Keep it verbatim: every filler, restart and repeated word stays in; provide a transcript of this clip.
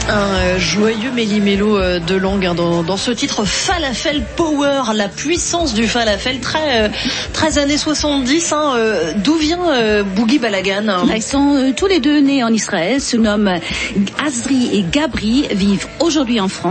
Un euh, joyeux méli-mélo euh, de langue hein, dans, dans ce titre Falafel Power, la puissance du falafel, très, euh, très années soixante-dix. Hein, euh, d'où vient euh, Boogie Balagan hein? Ils sont euh, tous les deux nés en Israël, se nomment Azri et Gabri, vivent aujourd'hui en France.